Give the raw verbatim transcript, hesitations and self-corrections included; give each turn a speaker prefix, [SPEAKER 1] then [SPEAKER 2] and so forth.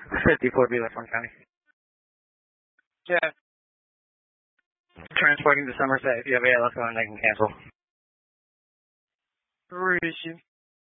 [SPEAKER 1] fifty-four B, Westmoreland County.
[SPEAKER 2] Yeah.
[SPEAKER 1] Transporting to Somerset. If you have A L S on, they can cancel.
[SPEAKER 2] Where is she?